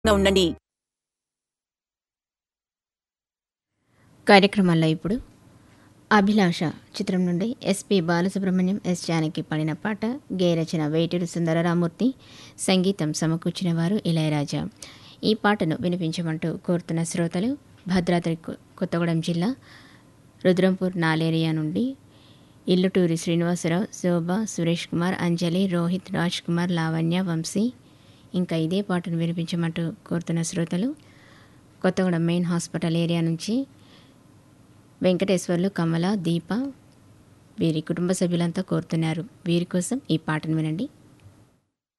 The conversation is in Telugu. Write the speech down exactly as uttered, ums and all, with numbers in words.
ఉండండి. కార్యక్రమాల్లో ఇప్పుడు అభిలాష చిత్రం నుండి ఎస్పి బాలసుబ్రహ్మణ్యం ఎస్ జానకి పాడిన పాట గేయ రచన వేటూరు సుందరరామూర్తి, సంగీతం సమకూర్చిన వారు ఇళయరాజా. ఈ పాటను వినిపించమంటూ కోరుతున్న శ్రోతలు భద్రాద్రి కొ- కొత్తగూడెం జిల్లా రుద్రంపూర్ నాలేరియా నుండి ఇల్లుటూరి శ్రీనివాసరావు, శోభ, సురేష్ కుమార్, అంజలి, రోహిత్, రాజ్ కుమార్, లావణ్య, వంశీ. ఇంకా ఇదే పాటను వినిపించమంటూ కోరుతున్న శ్రోతలు కొత్తగూడెం మెయిన్ హాస్పిటల్ ఏరియా నుంచి వెంకటేశ్వర్లు, కమల, దీప వీరి కుటుంబ సభ్యులంతా కోరుతున్నారు. వీరి కోసం ఈ పాటను వినండి.